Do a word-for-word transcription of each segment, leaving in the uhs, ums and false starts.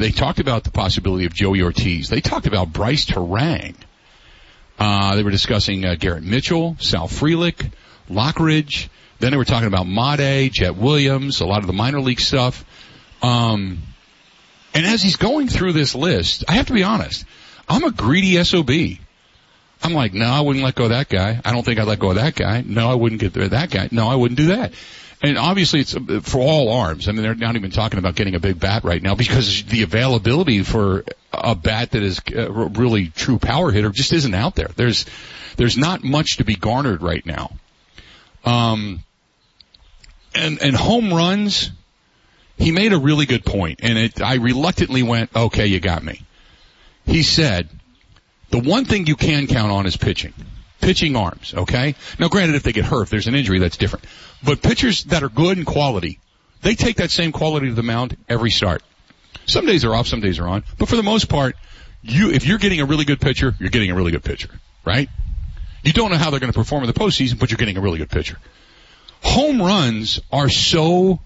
they talked about the possibility of Joey Ortiz. They talked about Bryce Terang. Uh, they were discussing uh, Garrett Mitchell, Sal Frelick, Lockridge. Then they were talking about Made, Jet Williams, a lot of the minor league stuff. Um, and as he's going through this list, I have to be honest, I'm a greedy S O B. I'm like, no, I wouldn't let go of that guy. I don't think I'd let go of that guy. No, I wouldn't get that guy. No, I wouldn't do that. And obviously it's for all arms. I mean, they're not even talking about getting a big bat right now because the availability for a bat that is a really true power hitter just isn't out there. There's, there's not much to be garnered right now. Um, and, and home runs, he made a really good point, and it, I reluctantly went, okay, you got me. He said, the one thing you can count on is pitching. Pitching arms, okay? Now, granted, if they get hurt, if there's an injury, that's different. But pitchers that are good in quality, they take that same quality to the mound every start. Some days are off, some days are on. But for the most part, you, if you're getting a really good pitcher, you're getting a really good pitcher, right? You don't know how they're going to perform in the postseason, but you're getting a really good pitcher. Home runs are so,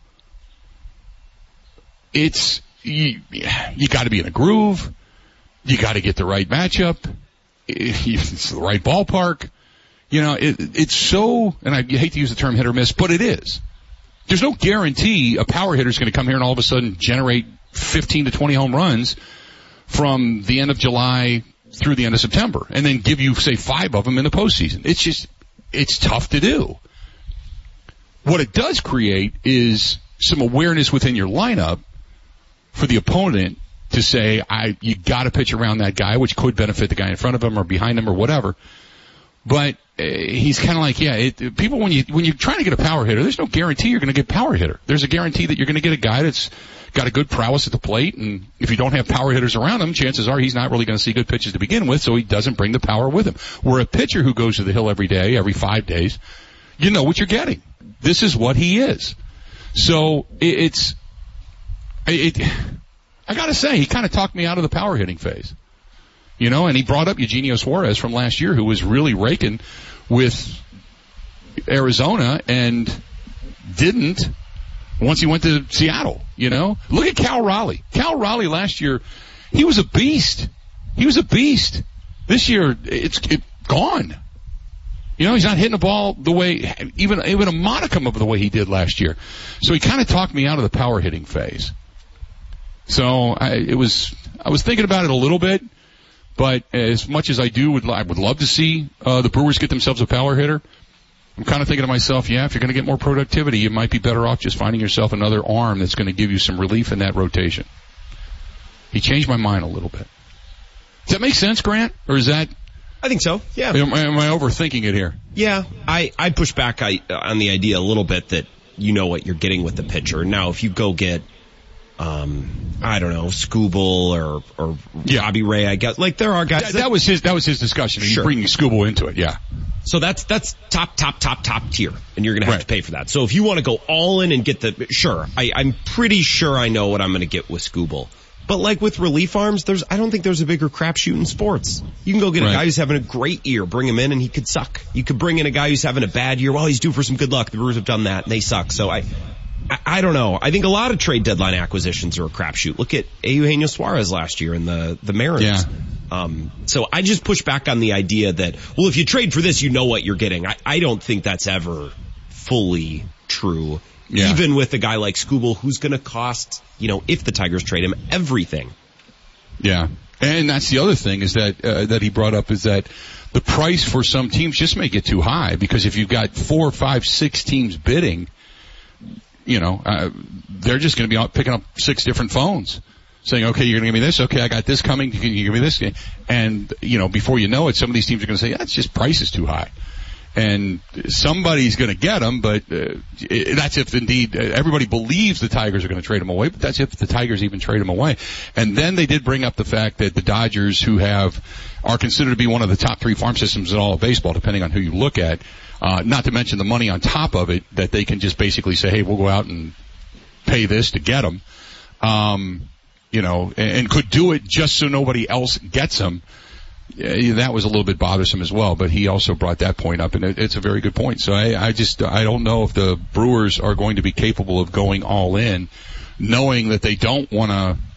it's, you, you gotta be in a groove. You gotta get the right matchup. It's the right ballpark. You know, it, it's so, and I hate to use the term hit or miss, but it is. There's no guarantee a power hitter is going to come here and all of a sudden generate fifteen to twenty home runs from the end of July through the end of September and then give you, say, five of them in the postseason. It's just, it's tough to do. What it does create is some awareness within your lineup for the opponent to say, I, you gotta pitch around that guy, which could benefit the guy in front of him or behind him or whatever. But uh, he's kind of like, yeah, it, people, when you, when you're trying to get a power hitter, there's no guarantee you're gonna get power hitter. There's a guarantee that you're gonna get a guy that's got a good prowess at the plate, and if you don't have power hitters around him, chances are he's not really gonna see good pitches to begin with, so he doesn't bring the power with him. Where a pitcher who goes to the hill every day, every five days, you know what you're getting. This is what he is. So it, it's, it, I gotta say, he kind of talked me out of the power hitting phase. You know, and he brought up Eugenio Suarez from last year, who was really raking with Arizona and didn't once he went to Seattle, you know. Look at Cal Raleigh. Cal Raleigh last year, he was a beast. He was a beast. This year, it's it, gone. You know, he's not hitting the ball the way, even, even a modicum of the way he did last year. So he kind of talked me out of the power hitting phase. So I, it was, I was thinking about it a little bit, but as much as I do, would, I would love to see, uh, the Brewers get themselves a power hitter. I'm kind of thinking to myself, yeah, if you're going to get more productivity, you might be better off just finding yourself another arm that's going to give you some relief in that rotation. He changed my mind a little bit. Does that make sense, Grant? Or is that? I think so, yeah. Am, am I overthinking it here? Yeah, I, I push back I, on the idea a little bit that you know what you're getting with the pitcher. Now, if you go get, um, I don't know, Skubal or, or yeah. Robbie Ray, I guess, like there are guys. That, that, that was his, that was his discussion. He's sure. bringing Skubal into it, yeah. So that's, that's top, top, top, top tier, and you're gonna have right. to pay for that. So if you want to go all in and get the, sure, I, I'm pretty sure I know what I'm gonna get with Skubal. But like with relief arms, there's, I don't think there's a bigger crapshoot in sports. You can go get a right. guy who's having a great year, bring him in, and he could suck. You could bring in a guy who's having a bad year. Well, he's due for some good luck. The Brewers have done that, and they suck. So I, I, I don't know. I think a lot of trade deadline acquisitions are a crapshoot. Look at Eugenio Suarez last year in the, the Mariners. Yeah. Um, so I just push back on the idea that, well, if you trade for this, you know what you're getting. I, I don't think that's ever fully true. Yeah. Even with a guy like Skubal, who's going to cost, you know, if the Tigers trade him, everything. Yeah, and that's the other thing is that uh, that he brought up is that the price for some teams just may get too high because if you've got four, five, six teams bidding, you know, uh, they're just going to be out picking up six different phones, saying, "Okay, you're going to give me this. Okay, I got this coming. Can you give me this?" And you know, before you know it, some of these teams are going to say, "Yeah, it's just price is too high." And somebody's going to get them, but uh, that's if indeed uh, everybody believes the Tigers are going to trade them away, but that's if the Tigers even trade them away. And then they did bring up the fact that the Dodgers, who have, are considered to be one of the top three farm systems in all of baseball, depending on who you look at, uh, not to mention the money on top of it, that they can just basically say, hey, we'll go out and pay this to get them, um, you know, and, and could do it just so nobody else gets them. Yeah, that was a little bit bothersome as well, but he also brought that point up, and it, it's a very good point. So I, I just, I don't know if the Brewers are going to be capable of going all in, knowing that they don't want to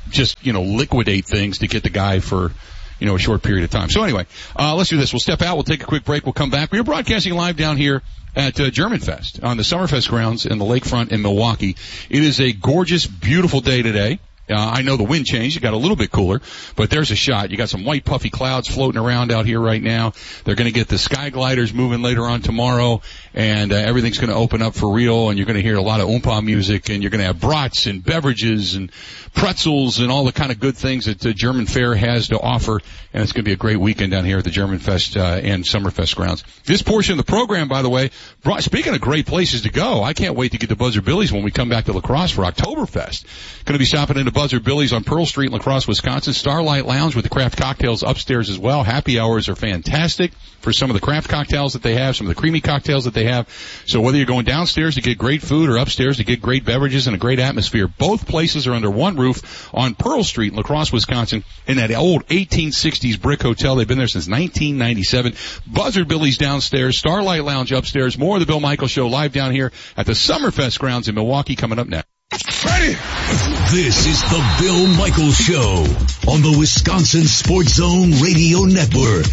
just, you know, liquidate things to get the guy for, you know, a short period of time. So anyway, uh, let's do this. We'll step out. We'll take a quick break. We'll come back. We are broadcasting live down here at uh, German Fest on the Summerfest grounds in the lakefront in Milwaukee. It is a gorgeous, beautiful day today. Uh, I know the wind changed. It got a little bit cooler, but there's a shot. You got some white puffy clouds floating around out here right now. They're going to get the sky gliders moving later on tomorrow, and uh, everything's going to open up for real, and you're going to hear a lot of oompa music, and you're going to have brats and beverages and pretzels and all the kind of good things that the German Fair has to offer, and it's going to be a great weekend down here at the German Fest uh, and Summerfest grounds. This portion of the program, by the way, brought, speaking of great places to go, I can't wait to get to Buzzard Billy's when we come back to La Crosse for Oktoberfest. Going to be stopping into Buzzard Billy's on Pearl Street in La Crosse, Wisconsin. Starlight Lounge with the craft cocktails upstairs as well. Happy hours are fantastic for some of the craft cocktails that they have, some of the creamy cocktails that they have. So whether you're going downstairs to get great food or upstairs to get great beverages and a great atmosphere, both places are under one roof on Pearl Street in La Crosse, Wisconsin, in that old eighteen sixties brick hotel. They've been there since nineteen ninety-seven. Buzzard Billy's downstairs, Starlight Lounge upstairs. More of the Bill Michaels Show live down here at the Summerfest grounds in Milwaukee coming up next. Ready? This is the Bill Michaels Show on the Wisconsin Sports Zone Radio Network.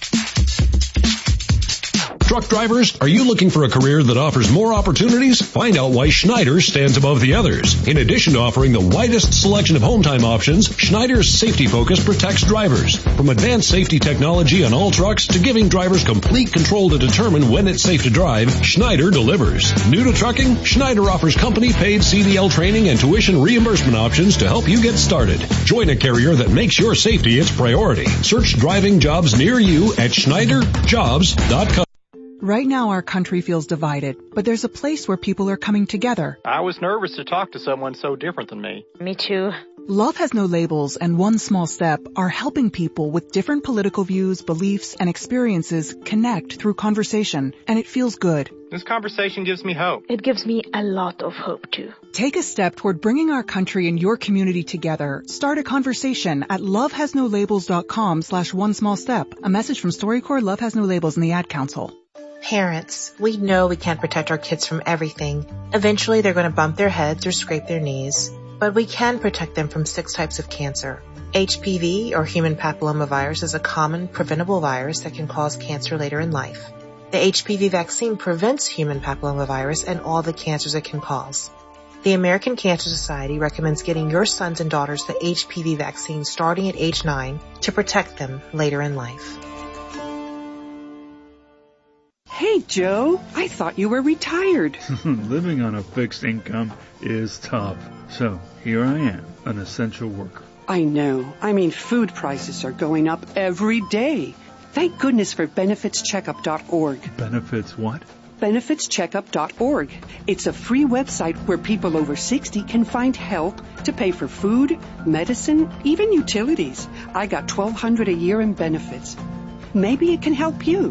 Truck drivers, are you looking for a career that offers more opportunities? Find out why Schneider stands above the others. In addition to offering the widest selection of home time options, Schneider's safety focus protects drivers. From advanced safety technology on all trucks to giving drivers complete control to determine when it's safe to drive, Schneider delivers. New to trucking? Schneider offers company-paid C D L training and tuition reimbursement options to help you get started. Join a carrier that makes your safety its priority. Search driving jobs near you at Schneider Jobs dot com. Right now our country feels divided, but there's a place where people are coming together. I was nervous to talk to someone so different than me. Me too. Love Has No Labels and One Small Step are helping people with different political views, beliefs, and experiences connect through conversation, and it feels good. This conversation gives me hope. It gives me a lot of hope too. Take a step toward bringing our country and your community together. Start a conversation at lovehasnolabels.com slash one small step. A message from StoryCorps, Love Has No Labels, and the Ad Council. Parents, we know we can't protect our kids from everything. Eventually they're going to bump their heads or scrape their knees. But we can protect them from six types of cancer. H P V, or human papillomavirus, is a common preventable virus that can cause cancer later in life. The H P V vaccine prevents human papillomavirus and all the cancers it can cause. The American Cancer Society recommends getting your sons and daughters the H P V vaccine starting at age nine to protect them later in life. Hey, Joe, I thought you were retired. Living on a fixed income is tough. So here I am, an essential worker. I know. I mean, food prices are going up every day. Thank goodness for benefits checkup dot org. Benefits what? benefits checkup dot org. It's a free website where people over sixty can find help to pay for food, medicine, even utilities. I got twelve hundred dollars a year in benefits. Maybe it can help you.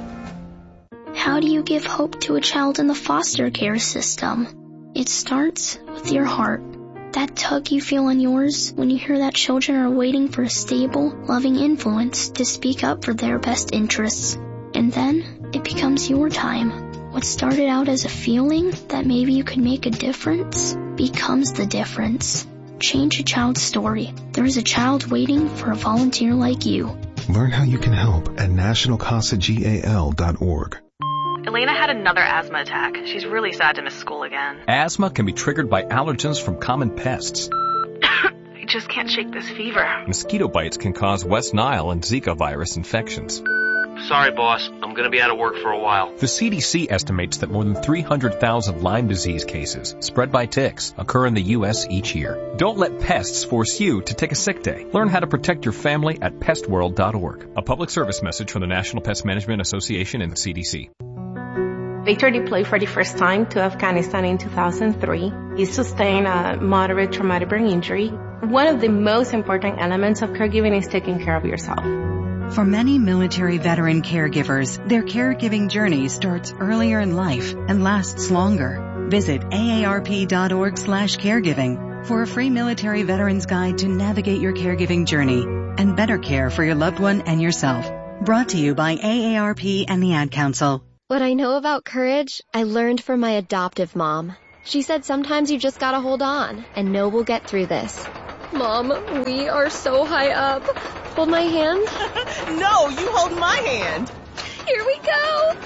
How do you give hope to a child in the foster care system? It starts with your heart. That tug you feel in yours when you hear that children are waiting for a stable, loving influence to speak up for their best interests. And then it becomes your time. What started out as a feeling that maybe you could make a difference becomes the difference. Change a child's story. There is a child waiting for a volunteer like you. Learn how you can help at national casa gal dot org. Elena had another asthma attack. She's really sad to miss school again. Asthma can be triggered by allergens from common pests. I just can't shake this fever. Mosquito bites can cause West Nile and Zika virus infections. Sorry, boss. I'm going to be out of work for a while. The C D C estimates that more than three hundred thousand Lyme disease cases spread by ticks occur in the U S each year. Don't let pests force you to take a sick day. Learn how to protect your family at pest world dot org. A public service message from the National Pest Management Association and the C D C. Victor deployed for the first time to Afghanistan in two thousand three. He sustained a moderate traumatic brain injury. One of the most important elements of caregiving is taking care of yourself. For many military veteran caregivers, their caregiving journey starts earlier in life and lasts longer. Visit A A R P dot org slash caregiving for a free military veterans guide to navigate your caregiving journey and better care for your loved one and yourself. Brought to you by A A R P and the Ad Council. What I know about courage, I learned from my adoptive mom. She said sometimes you just gotta hold on and know we'll get through this. Mom, we are so high up. Hold my hand. No, you hold my hand. Here we go.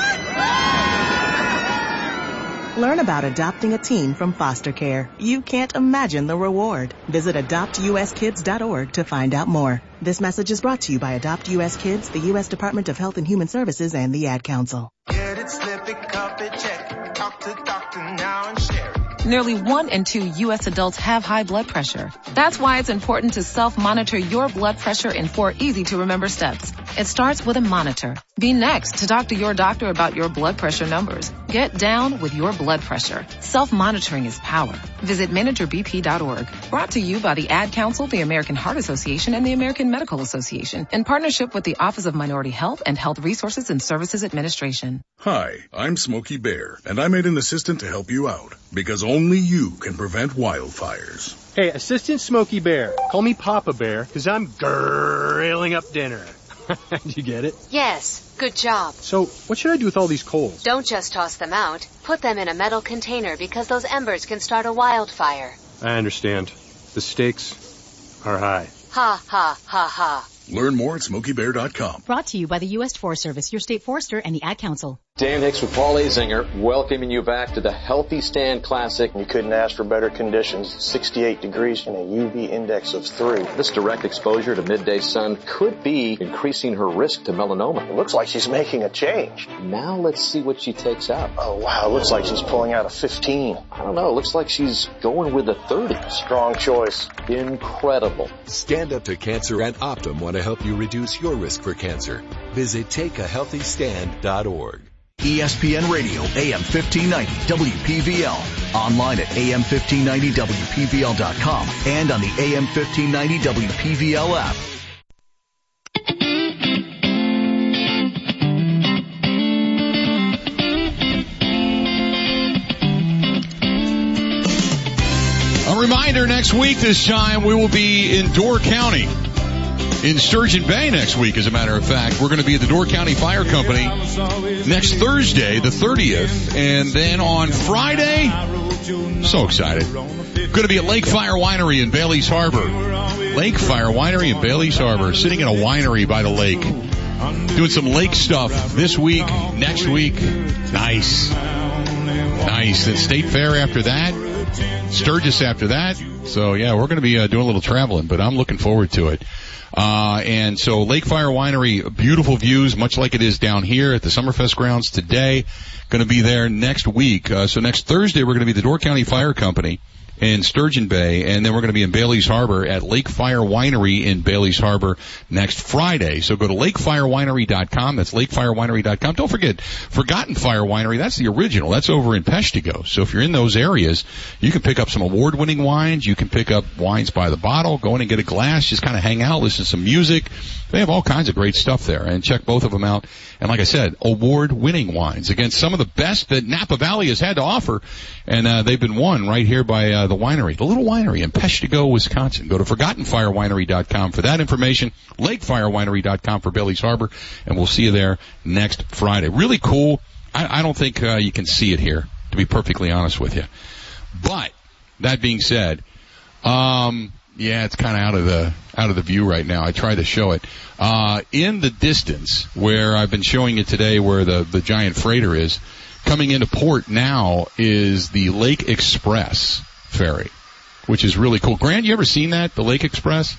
Learn about adopting a teen from foster care. You can't imagine the reward. Visit adopt u s kids dot org to find out more. This message is brought to you by Adopt U S Kids, the U S Department of Health and Human Services, and the Ad Council. Get it, slip it, cup it, check it. Talk to doctor now and share it. Nearly one in two U S adults have high blood pressure. That's why it's important to self-monitor your blood pressure in four easy-to-remember steps. It starts with a monitor. Be next to talk to your doctor about your blood pressure numbers. Get down with your blood pressure. Self-monitoring is power. Visit manager b p dot org. Brought to you by the Ad Council, the American Heart Association, and the American Medical Association in partnership with the Office of Minority Health and Health Resources and Services Administration. Hi, I'm Smokey Bear, and I made an assistant to help you out because only you can prevent wildfires. Hey, Assistant Smokey Bear, call me Papa Bear because I'm grilling up dinner. Did you get it? Yes, good job. So, what should I do with all these coals? Don't just toss them out. Put them in a metal container because those embers can start a wildfire. I understand. The stakes are high. Ha, ha, ha, ha. Learn more at smokey bear dot com. Brought to you by the U S Forest Service, your state forester, and the Ad Council. Dan Hicks with Paul Azinger, welcoming you back to the Healthy Stand Classic. You couldn't ask for better conditions. sixty-eight degrees and a U V index of three. This direct exposure to midday sun could be increasing her risk to melanoma. It looks like she's making a change. Now let's see what she takes out. Oh, wow. It looks like she's pulling out a fifteen. I don't know. It looks like she's going with a thirty. Strong choice. Incredible. Stand Up to Cancer and Optum want to help you reduce your risk for cancer. Visit take a healthy stand dot org. E S P N Radio, A M fifteen ninety, W P V L. Online at A M fifteen ninety W P V L dot com and on the A M fifteen ninety W P V L app. A reminder, next week this time we will be in Door County. In Sturgeon Bay next week, as a matter of fact. We're going to be at the Door County Fire Company next Thursday, the thirtieth. And then on Friday, so excited, going to be at Lake Fire Winery in Bailey's Harbor. Lake Fire Winery in Bailey's Harbor, sitting in a winery by the lake. Doing some lake stuff this week, next week. Nice. Nice. And State Fair after that. Sturgis after that. So, yeah, we're going to be uh, doing a little traveling, but I'm looking forward to it. Uh, and so Lake Fire Winery, beautiful views, much like it is down here at the Summerfest grounds today. Going to be there next week. Uh, so next Thursday we're going to be at the Door County Fire Company in Sturgeon Bay, and then we're going to be in Bailey's Harbor at Lake Fire Winery in Bailey's Harbor next Friday. So go to lake fire winery dot com. That's lake fire winery dot com. Don't forget, Forgotten Fire Winery, that's the original. That's over in Peshtigo. So if you're in those areas, you can pick up some award-winning wines. You can pick up wines by the bottle, go in and get a glass, just kind of hang out, listen to some music. They have all kinds of great stuff there, and check both of them out. And like I said, award-winning wines. Again, some of the best that Napa Valley has had to offer, and uh, they've been won right here by uh, the winery, the little winery in Peshtigo, Wisconsin. Go to forgotten fire winery dot com for that information, lake fire winery dot com for Bailey's Harbor, and we'll see you there next Friday. Really cool. I, I don't think uh, you can see it here, to be perfectly honest with you. But that being said, um, yeah, it's kind of out of the out of the view right now. I tried to show it. Uh, in the distance, where I've been showing it today, where the, the giant freighter is, coming into port now is the Lake Express ferry, which is really cool. Grant, you ever seen that, the Lake Express?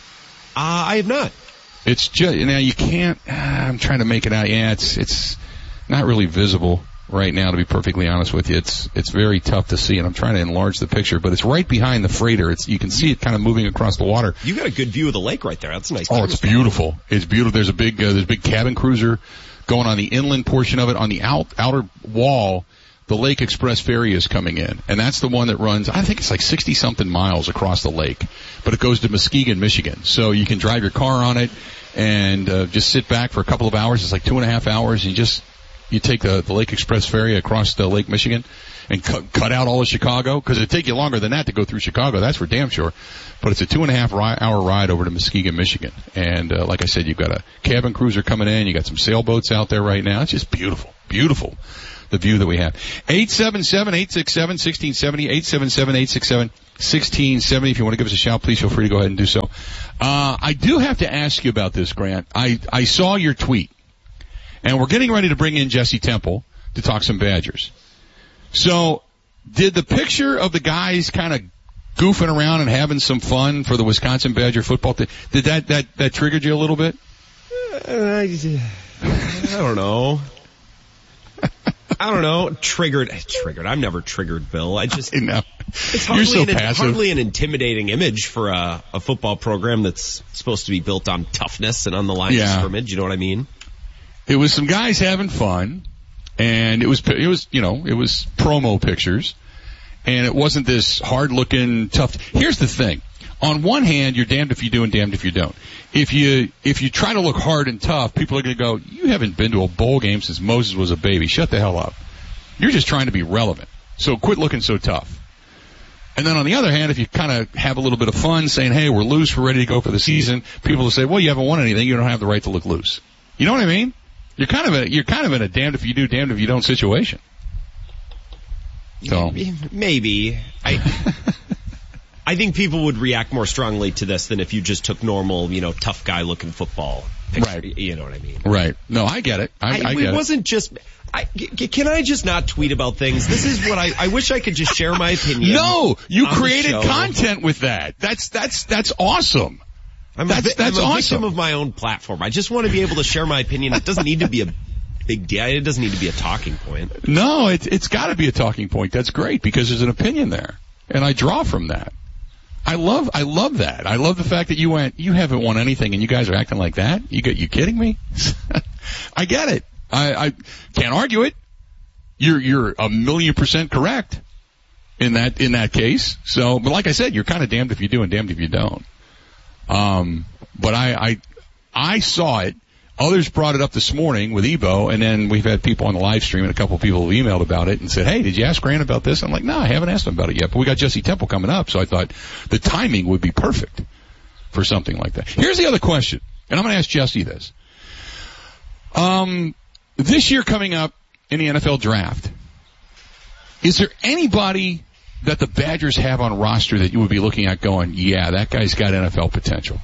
Uh, I have not. It's just, now you can't, uh, I'm trying to make it out. Yeah, it's, it's not really visible right now, to be perfectly honest with you. It's, it's very tough to see, and I'm trying to enlarge the picture, but it's right behind the freighter. It's, you can see it kind of moving across the water. You got a good view of the lake right there. That's a nice. Oh, it's beautiful. It's beautiful. There's a big, uh, there's a big cabin cruiser going on the inland portion of it. On the out, outer wall, the Lake Express ferry is coming in, and that's the one that runs, I think it's like sixty-something miles across the lake, but it goes to Muskegon, Michigan. So you can drive your car on it and uh, just sit back for a couple of hours. It's like two and a half hours, and you just you take the, the Lake Express ferry across the Lake Michigan and cut, cut out all of Chicago, because it'd take you longer than that to go through Chicago, that's for damn sure. But it's a two and a half ri- hour ride over to Muskegon, Michigan. And uh, like I said, you've got a cabin cruiser coming in, you got some sailboats out there right now. It's just beautiful. beautiful, the view that we have. eight seven seven, eight six seven, one six seven zero, eight seven seven, eight six seven, one six seven zero. If you want to give us a shout, please feel free to go ahead and do so. Uh, I do have to ask you about this, Grant. I, I saw your tweet, and we're getting ready to bring in Jesse Temple to talk some Badgers. So, did the picture of the guys kind of goofing around and having some fun for the Wisconsin Badger football thing, did that, that, that triggered you a little bit? Uh, I, I don't know. I don't know. Triggered. Triggered. I'm never triggered, Bill. I just. I know. It's hardly, You're so an, passive. hardly an intimidating image for a, a football program that's supposed to be built on toughness and on the line Yeah. of scrimmage. You know what I mean? It was some guys having fun, and it was, it was, you know, it was promo pictures, and it wasn't this hard-looking, tough. Here's the thing. On one hand, you're damned if you do and damned if you don't. If you, if you try to look hard and tough, people are going to go, you haven't been to a bowl game since Moses was a baby. Shut the hell up. You're just trying to be relevant. So quit looking so tough. And then on the other hand, if you kind of have a little bit of fun saying, hey, we're loose, we're ready to go for the season, people will say, well, you haven't won anything, you don't have the right to look loose. You know what I mean? You're kind of a, you're kind of in a damned if you do, damned if you don't situation. So. Maybe. I, I think people would react more strongly to this than if you just took normal, you know, tough guy looking football picture. Right. You know what I mean? Right. No, I get it. I, I, I get it. It wasn't just, I, can I just not tweet about things? This is what I, I wish I could just share my opinion. No, you created content with that. That's, that's, that's awesome. I'm that's, a, that's I'm a awesome. victim of my own platform. I just want to be able to share my opinion. It doesn't need to be a big deal. It doesn't need to be a talking point. No, it, it's got to be a talking point. That's great because there's an opinion there, and I draw from that. I love, I love that. I love the fact that you went, you haven't won anything, and you guys are acting like that. You get, you kidding me? I get it. I, I can't argue it. You're, you're a million percent correct in that, in that case. So, but like I said, you're kind of damned if you do and damned if you don't. Um, but I, I, I saw it. Others brought it up this morning with Evo, and then we've had people on the live stream, and a couple of people have emailed about it and said, hey, did you ask Grant about this? I'm like, no, I haven't asked him about it yet, but we got Jesse Temple coming up, so I thought the timing would be perfect for something like that. Here's the other question, and I'm going to ask Jesse this. Um, this year coming up in the N F L draft, is there anybody that the Badgers have on roster that you would be looking at going, yeah, that guy's got N F L potential?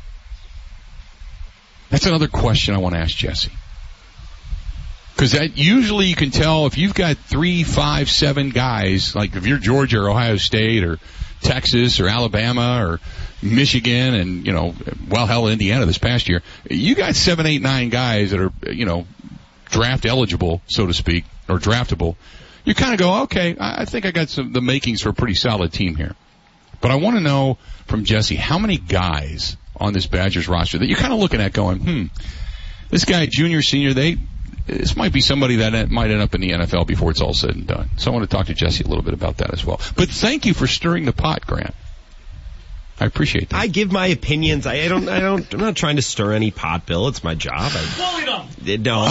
That's another question I want to ask Jesse. Because that usually you can tell if you've got three, five, seven guys, like if you're Georgia or Ohio State or Texas or Alabama or Michigan and, you know, well, hell, Indiana this past year, you got seven, eight, nine guys that are, you know, draft eligible, so to speak, or draftable. You kind of go, okay, I think I got some the makings for a pretty solid team here. But I want to know from Jesse, how many guys on this Badgers roster that you're kind of looking at going, hmm, this guy, junior, senior, they, this might be somebody that might end up in the N F L before it's all said and done. So I want to talk to Jesse a little bit about that as well. But thank you for stirring the pot, Grant. I appreciate that. I give my opinions. I, I don't, I don't, I'm not trying to stir any pot, Bill. It's my job. I, Bully them! No.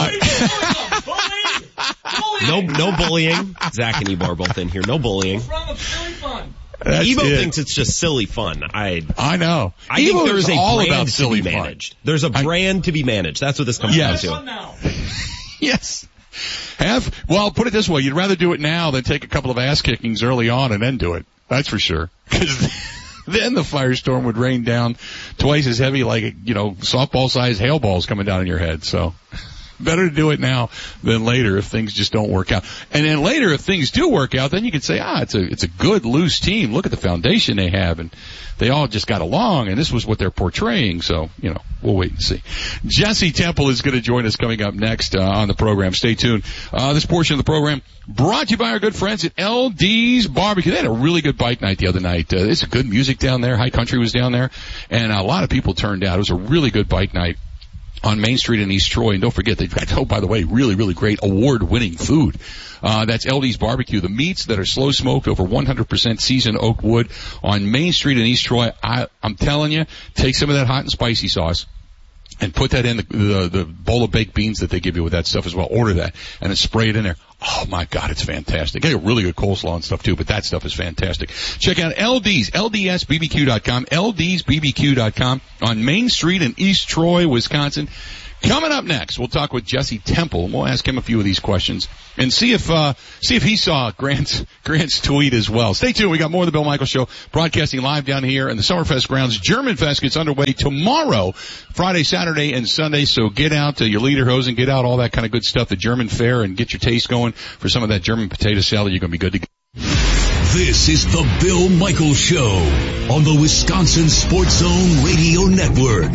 Bully! No, no bullying. Zach and Ebo are both in here. No bullying. What's wrong with silly fun? That's Evo it. thinks it's just silly fun. I I know. I Evo think there is a all brand about silly to be fun. managed. There's a brand I, to be managed. That's what this comes yes. down to. Now. Yes. Have well, put it this way: you'd rather do it now than take a couple of ass kickings early on and then do it. That's for sure. Because then the firestorm would rain down twice as heavy, like you know, softball-sized hail balls coming down on your head. So. Better to do it now than later if things just don't work out. And then later, if things do work out, then you can say, ah, it's a, it's a good loose team. Look at the foundation they have. And they all just got along and this was what they're portraying. So, you know, we'll wait and see. Jesse Temple is going to join us coming up next, uh, on the program. Stay tuned. Uh, this portion of the program brought to you by our good friends at L D's Barbecue. They had a really good bike night the other night. Uh, it's good music down there. High Country was down there and a lot of people turned out. It was a really good bike night on Main Street in East Troy. And don't forget, they've got, oh, by the way, really, really great award-winning food. Uh, that's L D's Barbecue. The meats that are slow smoked over one hundred percent seasoned oak wood on Main Street in East Troy. I, I'm telling you, take some of that hot and spicy sauce and put that in the, the, the bowl of baked beans that they give you with that stuff as well. Order that and then spray it in there. Oh my God, it's fantastic. They got really good coleslaw and stuff too, but that stuff is fantastic. Check out L D's, L D S B B Q dot com, L D's B B Q dot com on Main Street in East Troy, Wisconsin. Coming up next, we'll talk with Jesse Temple, and we'll ask him a few of these questions and see if uh see if he saw Grant's Grant's tweet as well. Stay tuned. We got more of the Bill Michaels Show broadcasting live down here in the Summerfest grounds. German Fest gets underway tomorrow, Friday, Saturday, and Sunday. So get out to your lederhosen, get out all that kind of good stuff, the German fare, and get your taste going for some of that German potato salad. You're going to be good to go. This is the Bill Michaels Show on the Wisconsin Sports Zone Radio Network.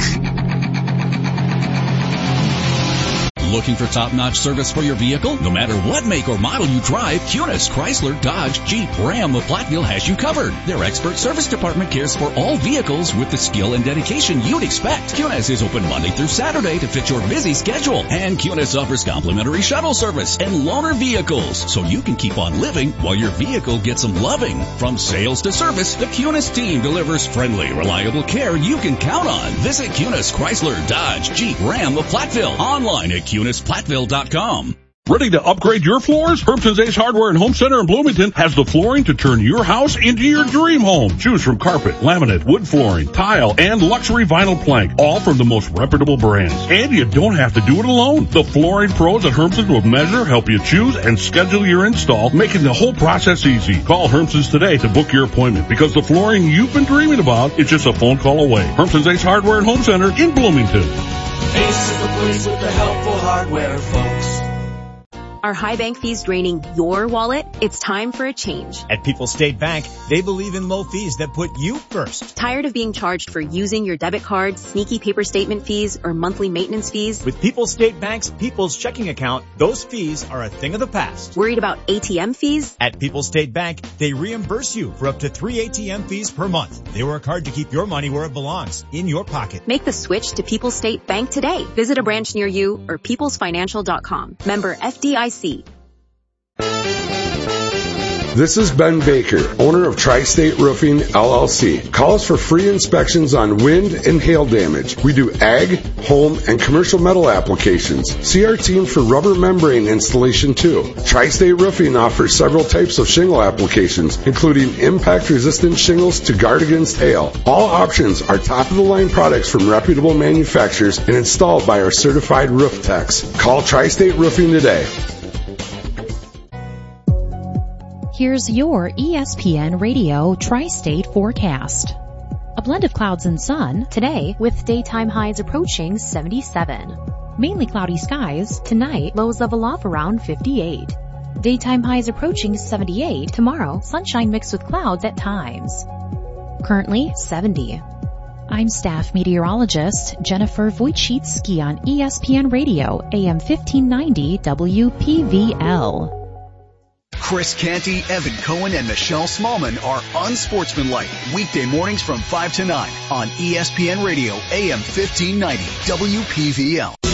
Looking for top-notch service for your vehicle? No matter what make or model you drive, Kunis, Chrysler, Dodge, Jeep, Ram, or Platteville has you covered. Their expert service department cares for all vehicles with the skill and dedication you'd expect. Kunis is open Monday through Saturday to fit your busy schedule. And Kunis offers complimentary shuttle service and loaner vehicles, so you can keep on living while your vehicle gets some loving. From sales to service, the Kunis team delivers friendly, reliable care you can count on. Visit Kunis, Chrysler, Dodge, Jeep, Ram, or Platteville online at Kunis. Platteville dot com. Ready to upgrade your floors? Hermson's Ace Hardware and Home Center in Bloomington has the flooring to turn your house into your dream home. Choose from carpet, laminate, wood flooring, tile, and luxury vinyl plank, all from the most reputable brands. And you don't have to do it alone. The flooring pros at Hermson's will measure, help you choose, and schedule your install, making the whole process easy. Call Hermson's today to book your appointment, because the flooring you've been dreaming about is just a phone call away. Hermson's Ace Hardware and Home Center in Bloomington. Ace is the place with the helpful hardware, folks. Are high bank fees draining your wallet? It's time for a change. At People's State Bank, they believe in low fees that put you first. Tired of being charged for using your debit card, sneaky paper statement fees, or monthly maintenance fees? With People's State Bank's People's Checking Account, those fees are a thing of the past. Worried about A T M fees? At People's State Bank, they reimburse you for up to three A T M fees per month. They work hard to keep your money where it belongs, in your pocket. Make the switch to People's State Bank today. Visit a branch near you or peoples financial dot com. Member F D I C. This is Ben Baker, owner of Tri-State Roofing, L L C. Call us for free inspections on wind and hail damage. We do ag, home, and commercial metal applications. See our team for rubber membrane installation too. Tri-State Roofing offers several types of shingle applications, including impact-resistant shingles to guard against hail. All options are top-of-the-line products from reputable manufacturers and installed by our certified roof techs. Call Tri-State Roofing today. Here's your E S P N Radio Tri-State forecast. A blend of clouds and sun today with daytime highs approaching seventy-seven. Mainly cloudy skies tonight, lows level off around fifty-eight. Daytime highs approaching seventy-eight tomorrow, sunshine mixed with clouds at times. Currently seventy. I'm staff meteorologist Jennifer Wojcicki on E S P N Radio A M fifteen ninety W P V L. Chris Canty, Evan Cohen, and Michelle Smallman are Unsportsmanlike, weekday mornings from five to nine on E S P N Radio A M fifteen ninety W P V L.